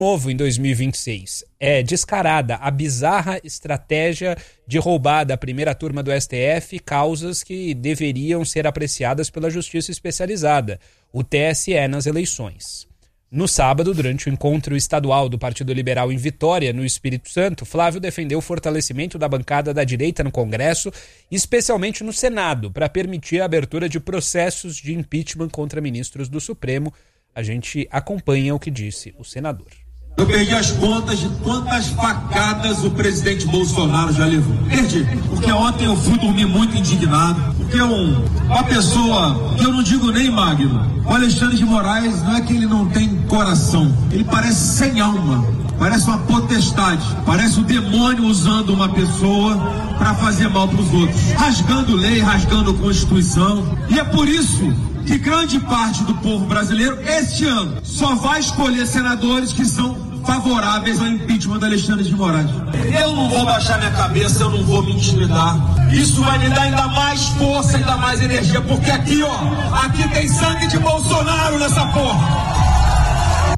novo em 2026. É descarada a bizarra estratégia de roubar da primeira turma do STF causas que deveriam ser apreciadas pela Justiça Especializada, o TSE, nas eleições. No sábado, durante o encontro estadual do Partido Liberal em Vitória, no Espírito Santo, Flávio defendeu o fortalecimento da bancada da direita no Congresso, especialmente no Senado, para permitir a abertura de processos de impeachment contra ministros do Supremo. A gente acompanha o que disse o senador. Eu perdi as contas de quantas facadas o presidente Bolsonaro já levou. Perdi, porque ontem eu fui dormir muito indignado, porque uma pessoa, que eu não digo nem Magno, o Alexandre de Moraes, não é que ele não tem coração, ele parece sem alma, parece uma potestade, parece o demônio usando uma pessoa para fazer mal para os outros, rasgando lei, rasgando Constituição, e é por isso que grande parte do povo brasileiro, este ano, só vai escolher senadores que são favoráveis ao impeachment do Alexandre de Moraes. Eu não vou baixar minha cabeça, eu não vou me intimidar. Isso vai me dar ainda mais força, ainda mais energia, porque aqui, ó, aqui tem sangue de Bolsonaro nessa porra.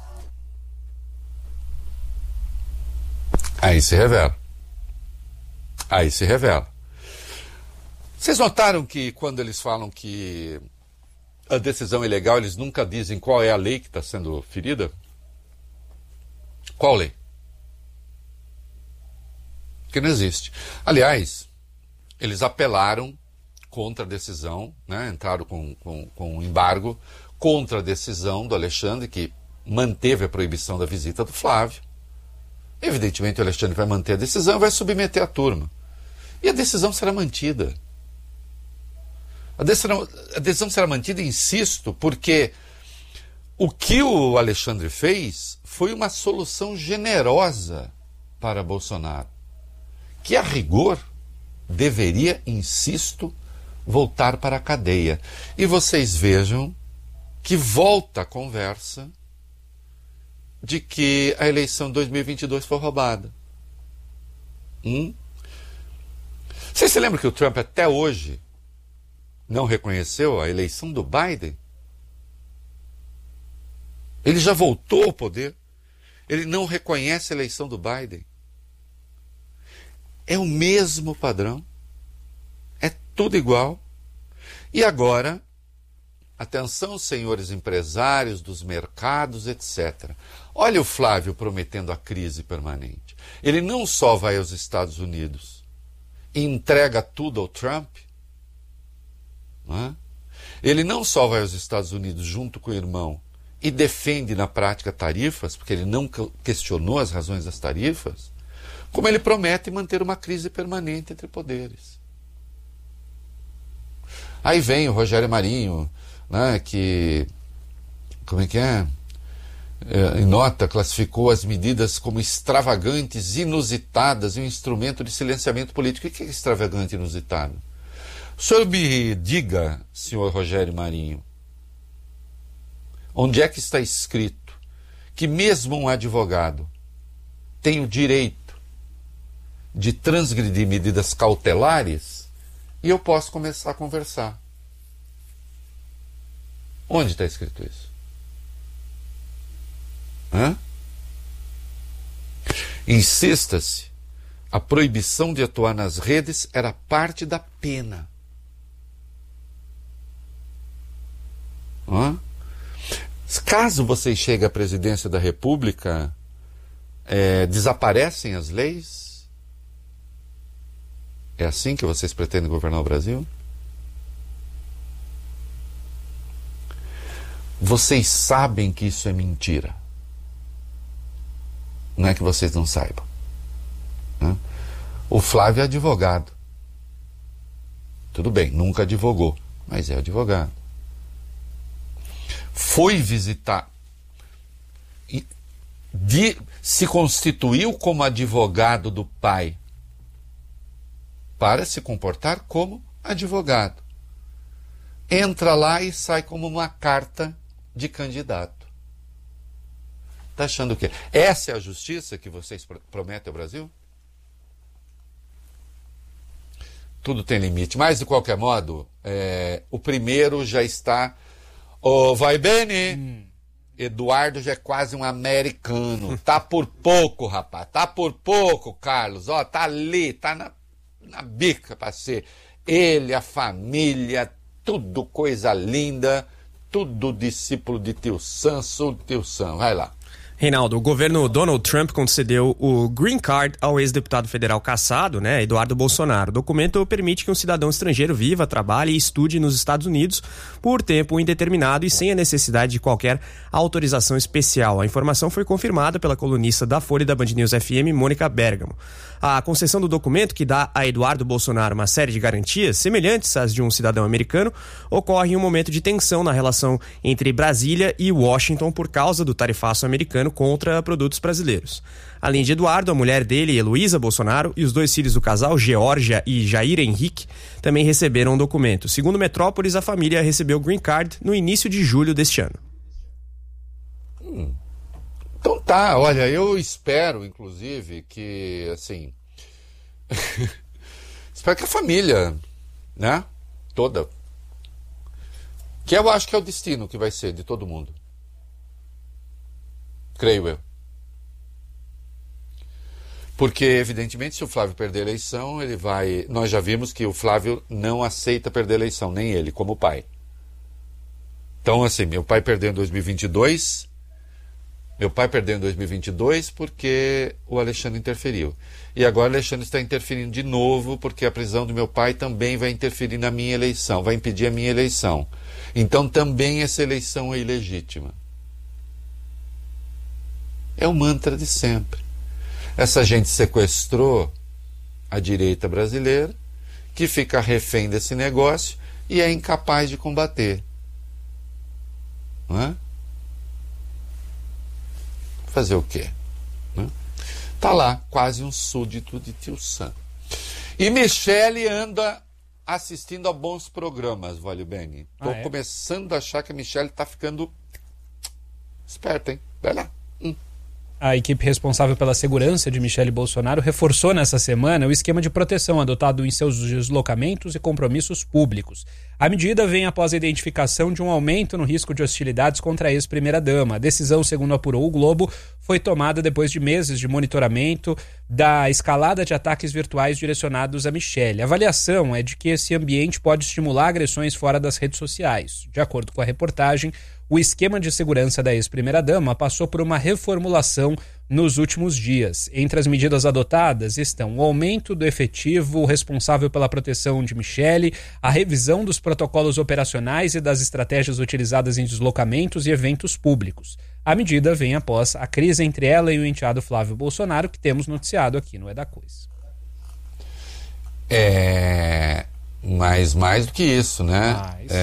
Aí se revela. Aí se revela. Vocês notaram que quando eles falam que a decisão é ilegal, eles nunca dizem qual é a lei que está sendo ferida? Qual lei? Que não existe. Aliás, eles apelaram contra a decisão, né? Entraram com um embargo contra a decisão do Alexandre, que manteve a proibição da visita do Flávio. Evidentemente o Alexandre vai manter a decisão e vai submeter a turma. E a decisão será mantida. A decisão será mantida, insisto, porque o que o Alexandre fez foi uma solução generosa para Bolsonaro, que a rigor deveria, insisto, voltar para a cadeia. E vocês vejam que volta a conversa de que a eleição de 2022 foi roubada. Vocês se lembram que o Trump até hoje não reconheceu a eleição do Biden? Ele já voltou ao poder. Ele não reconhece a eleição do Biden. É o mesmo padrão. É tudo igual. E agora, atenção, senhores empresários dos mercados, etc. Olha o Flávio prometendo a crise permanente. Ele não só vai aos Estados Unidos e entrega tudo ao Trump, não é? Ele não só vai aos Estados Unidos junto com o irmão e defende na prática tarifas, porque ele não questionou as razões das tarifas, como ele promete manter uma crise permanente entre poderes. Aí vem o Rogério Marinho, né, que, em nota, classificou as medidas como extravagantes, inusitadas e um instrumento de silenciamento político. O que é extravagante e inusitado? O senhor me diga, senhor Rogério Marinho, onde é que está escrito que mesmo um advogado tem o direito de transgredir medidas cautelares e eu posso começar a conversar? Onde está escrito isso? Insista-se, a proibição de atuar nas redes era parte da pena. Caso você chegue à presidência da República, desaparecem as leis? É assim que vocês pretendem governar o Brasil? Vocês sabem que isso é mentira. Não é que vocês não saibam. Né? O Flávio é advogado. Tudo bem, nunca advogou, mas é advogado. Foi visitar, se constituiu como advogado do pai para se comportar como advogado. Entra lá e sai como uma carta de candidato. Está achando o quê? Essa é a justiça que vocês prometem ao Brasil? Tudo tem limite. Mas, de qualquer modo, o primeiro já está... vai bene! Eduardo já é quase um americano. Tá por pouco, rapaz. Tá por pouco, Carlos. Ó, tá ali, tá na bica pra ser. Ele, a família, tudo coisa linda, tudo discípulo de tio Sam, sou tio Sam. Vai lá. Reinaldo, o governo Donald Trump concedeu o Green Card ao ex-deputado federal cassado, Eduardo Bolsonaro. O documento permite que um cidadão estrangeiro viva, trabalhe e estude nos Estados Unidos por tempo indeterminado e sem a necessidade de qualquer autorização especial. A informação foi confirmada pela colunista da Folha da Band News FM, Mônica Bergamo. A concessão do documento, que dá a Eduardo Bolsonaro uma série de garantias semelhantes às de um cidadão americano, ocorre em um momento de tensão na relação entre Brasília e Washington por causa do tarifaço americano contra produtos brasileiros. Além de Eduardo, a mulher dele, Heloísa Bolsonaro, e os 2 filhos do casal, Geórgia e Jair Henrique, também receberam o documento. Segundo Metrópolis, a família recebeu o Green Card no início de julho deste ano. Então tá, olha, eu espero, inclusive, que, assim, espero que a família, né, toda, que eu acho que é o destino que vai ser de todo mundo. Creio eu. Porque, evidentemente, se o Flávio perder a eleição, ele vai... Nós já vimos que o Flávio não aceita perder a eleição, nem ele, como pai. Então, assim, meu pai perdeu em 2022... Meu pai perdeu em 2022 porque o Alexandre interferiu. E agora o Alexandre está interferindo de novo porque a prisão do meu pai também vai interferir na minha eleição, vai impedir a minha eleição. Então também essa eleição é ilegítima. É o mantra de sempre. Essa gente sequestrou a direita brasileira, que fica refém desse negócio e é incapaz de combater. Não é? Fazer o quê? Tá lá, quase um súdito de tio Sam. E Michele anda assistindo a bons programas, Valio Beni. Tô começando a achar que a Michele tá ficando esperta, hein? Vai lá. A equipe responsável pela segurança de Michele Bolsonaro reforçou nessa semana o esquema de proteção adotado em seus deslocamentos e compromissos públicos. A medida vem após a identificação de um aumento no risco de hostilidades contra a ex-primeira-dama. A decisão, segundo apurou o Globo, foi tomada depois de meses de monitoramento da escalada de ataques virtuais direcionados a Michele. A avaliação é de que esse ambiente pode estimular agressões fora das redes sociais. De acordo com a reportagem, o esquema de segurança da ex-primeira-dama passou por uma reformulação nos últimos dias. Entre as medidas adotadas estão o aumento do efetivo responsável pela proteção de Michele, a revisão dos protocolos operacionais e das estratégias utilizadas em deslocamentos e eventos públicos. A medida vem após a crise entre ela e o enteado Flávio Bolsonaro, que temos noticiado aqui no É da Coisa. Mas mais do que isso, né?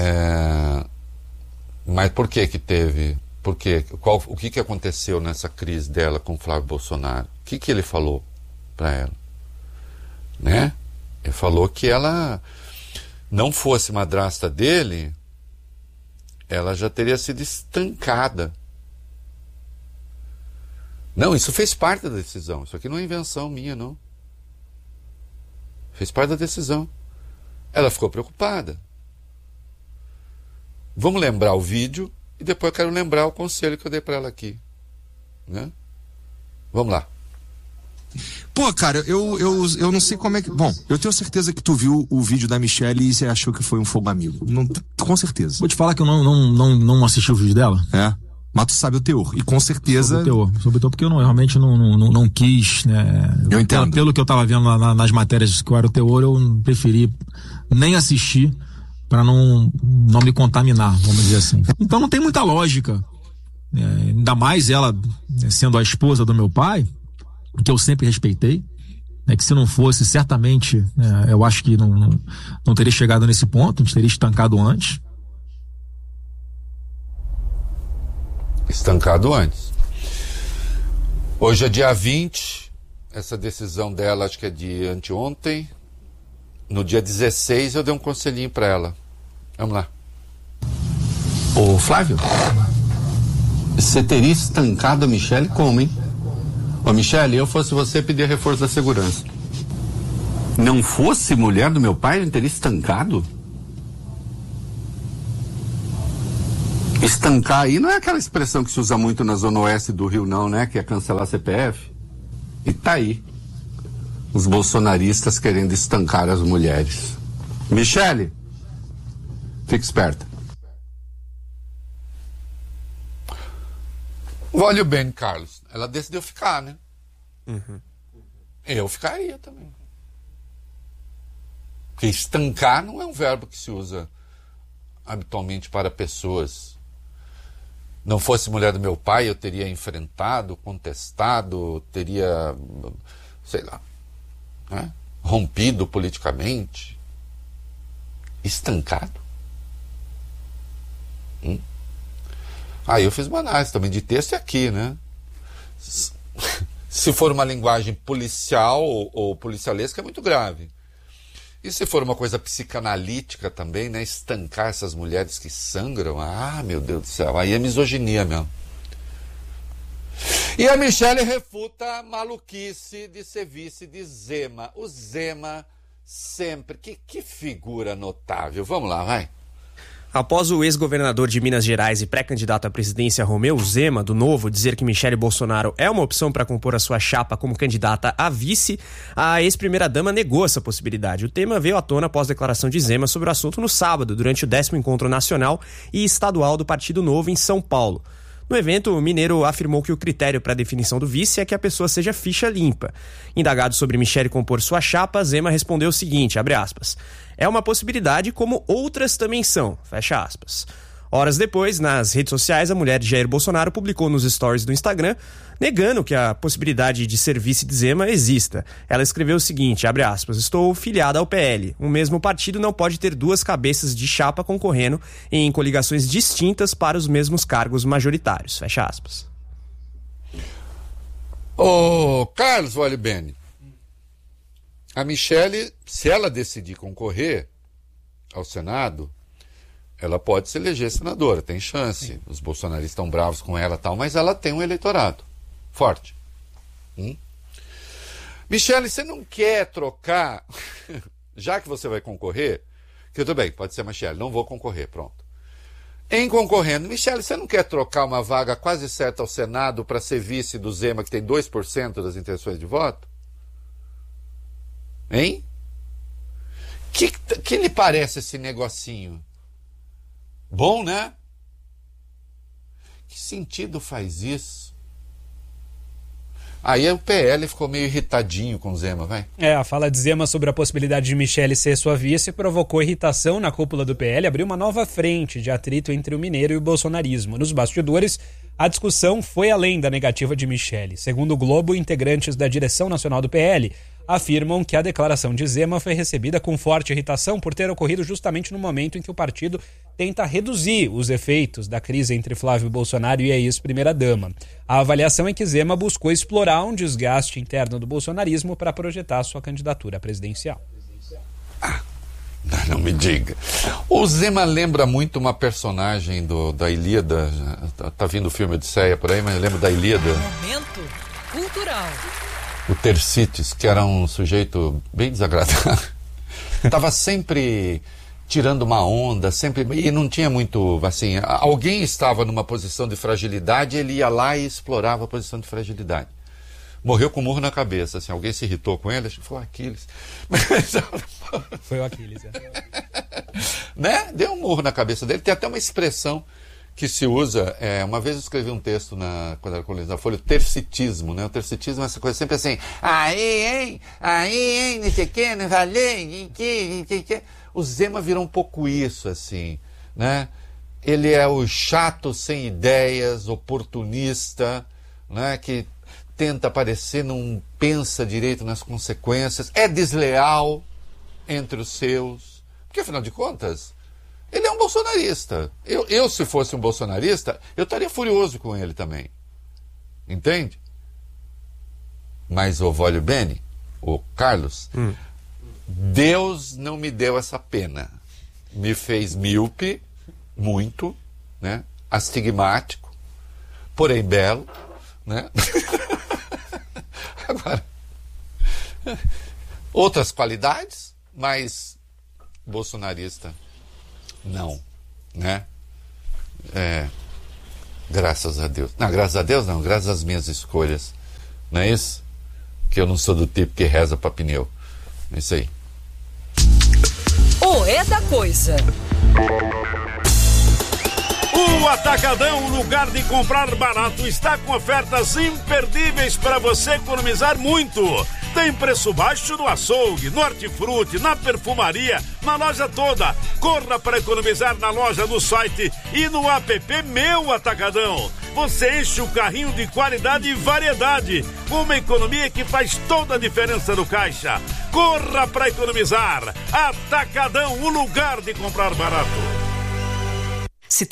Mas por que teve? Por quê? O que aconteceu nessa crise dela com o Flávio Bolsonaro? O que ele falou para ela? Né? Ele falou que ela não fosse madrasta dele, ela já teria sido estancada. Não, isso fez parte da decisão. Isso aqui não é invenção minha, não. Fez parte da decisão. Ela ficou preocupada. Vamos lembrar o vídeo e depois eu quero lembrar o conselho que eu dei para ela aqui. Né? Vamos lá. Pô, cara, eu não sei como é que... Bom, eu tenho certeza que tu viu o vídeo da Michele e você achou que foi um fogo amigo. Não, com certeza. Vou te falar que eu não assisti o vídeo dela. Mas tu sabe o teor. E com certeza... Sobre o teor, porque eu realmente não quis, né? Eu entendo. Pelo que eu tava vendo nas matérias que era o teor, eu preferi nem assistir para não me contaminar, vamos dizer assim. Então não tem muita lógica. Ainda mais ela sendo a esposa do meu pai, que eu sempre respeitei, que se não fosse, certamente, eu acho que não teria chegado nesse ponto, a gente teria estancado antes. Estancado antes. Hoje é dia 20, essa decisão dela acho que é de anteontem. No dia 16 eu dei um conselhinho para ela. Vamos lá. Ô Flávio, você teria estancado a Michele como, hein? Ô Michele, eu fosse você pedir reforço da segurança. Não fosse mulher do meu pai, eu teria estancado? Estancar aí não é aquela expressão que se usa muito na zona oeste do Rio, não, né? Que é cancelar CPF. E tá aí. Os bolsonaristas querendo estancar as mulheres. Michele, fique esperta. Olha bem, Carlos. Ela decidiu ficar, né? Eu ficaria também. Porque estancar não é um verbo que se usa habitualmente para pessoas. Não fosse mulher do meu pai, eu teria enfrentado, contestado, teria, sei lá, né? Rompido politicamente. Estancado? Aí eu fiz uma análise também de texto aqui, né? Se for uma linguagem policial ou policialesca, é muito grave. E se for uma coisa psicanalítica também, né? Estancar essas mulheres que sangram, meu Deus do céu, aí é misoginia mesmo. E a Michele refuta a maluquice de ser vice de Zema. O Zema sempre, que figura notável. Vamos lá, vai. Após o ex-governador de Minas Gerais e pré-candidato à presidência Romeu Zema, do Novo, dizer que Michele Bolsonaro é uma opção para compor a sua chapa como candidata a vice, a ex-primeira-dama negou essa possibilidade. O tema veio à tona após a declaração de Zema sobre o assunto no sábado, durante o 10º Encontro Nacional e Estadual do Partido Novo em São Paulo. No evento, o mineiro afirmou que o critério para a definição do vice é que a pessoa seja ficha limpa. Indagado sobre Michele compor sua chapa, Zema respondeu o seguinte, abre aspas, é uma possibilidade como outras também são, fecha aspas. Horas depois, nas redes sociais, a mulher de Jair Bolsonaro publicou nos stories do Instagram, negando que a possibilidade de ser vice de Zema exista. Ela escreveu o seguinte, abre aspas, estou filiada ao PL. Um mesmo partido não pode ter duas cabeças de chapa concorrendo em coligações distintas para os mesmos cargos majoritários, fecha aspas. Ô, Carlos Walibene, a Michele, se ela decidir concorrer ao Senado, ela pode se eleger senadora, tem chance. Sim. Os bolsonaristas estão bravos com ela e tal, mas ela tem um eleitorado forte. Michele, você não quer trocar, já que você vai concorrer, que tudo bem, pode ser Michele, não vou concorrer, pronto. Em concorrendo, Michele, você não quer trocar uma vaga quase certa ao Senado para ser vice do Zema, que tem 2% das intenções de voto? Hein? Que lhe parece esse negocinho? Bom, né? Que sentido faz isso? Aí o PL ficou meio irritadinho com o Zema, vai. A fala de Zema sobre a possibilidade de Michele ser sua vice provocou irritação na cúpula do PL, abriu uma nova frente de atrito entre o mineiro e o bolsonarismo. Nos bastidores, a discussão foi além da negativa de Michele. Segundo o Globo, integrantes da direção nacional do PL afirmam que a declaração de Zema foi recebida com forte irritação por ter ocorrido justamente no momento em que o partido tenta reduzir os efeitos da crise entre Flávio Bolsonaro e a ex-primeira-dama. A avaliação é que Zema buscou explorar um desgaste interno do bolsonarismo para projetar sua candidatura presidencial. Não me diga. O Zema lembra muito uma personagem da Ilíada. Tá vindo o filme Odisseia por aí, mas eu lembro da Ilíada. Momento cultural. O Tercites, que era um sujeito bem desagradável. Estava sempre tirando uma onda, sempre, e não tinha muito, assim, alguém estava numa posição de fragilidade, ele ia lá e explorava a posição de fragilidade. Morreu com um murro na cabeça, assim, alguém se irritou com ele, acho que foi o Aquiles. Foi o Aquiles, né? Deu um murro na cabeça dele, tem até uma expressão que se usa, uma vez eu escrevi um texto quando era colunista da Folha, o tercitismo, né? O tercitismo é essa coisa sempre assim, aí, não sei o que, não valeu, que. O Zema virou um pouco isso, assim, né? Ele é o chato sem ideias, oportunista, né? Que tenta aparecer, não pensa direito nas consequências, é desleal entre os seus, porque afinal de contas, ele é um bolsonarista. Eu se fosse um bolsonarista, eu estaria furioso com ele também. Entende? Mas o Vólio Bene, o Carlos, Deus não me deu essa pena. Me fez míope, muito, né? Astigmático, porém belo, né? Agora, outras qualidades, mas bolsonarista não, né? Graças a Deus. Não, graças a Deus não, graças às minhas escolhas. Não é isso? Que eu não sou do tipo que reza pra pneu. É isso aí. O É da Coisa. O Atacadão, o lugar de comprar barato, está com ofertas imperdíveis para você economizar muito. Tem preço baixo no açougue, no hortifruti, na perfumaria, na loja toda. Corra para economizar na loja, no site e no app Meu Atacadão. Você enche o carrinho de qualidade e variedade, com uma economia que faz toda a diferença no caixa. Corra para economizar. Atacadão, o lugar de comprar barato.